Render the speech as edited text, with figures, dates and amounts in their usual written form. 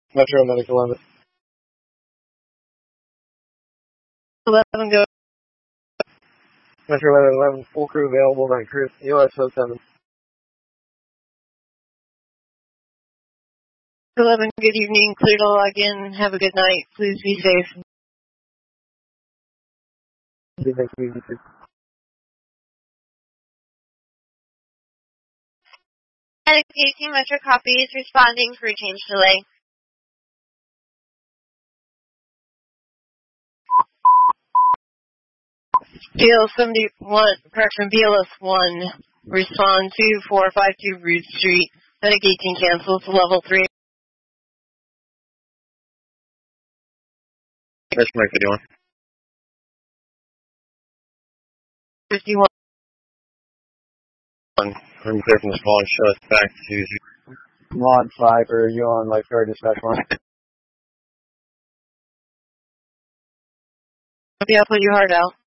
Metro Medic 11. 11 go. Metro Medic 11, full crew available, night crew, US 07. 11, good evening, clear to log in, have a good night, please be safe. Thank you. Medic 18 Metro copies, responding, crew change delay. BLS 71, correction, BLS 1, respond to 452 Root Street, Medic 18 cancels to level 3. That's Mike 51. 51. I'm clear from the spawn, show us back to Mod 5, or you on lifeguard dispatch 1? Yeah, put your heart out.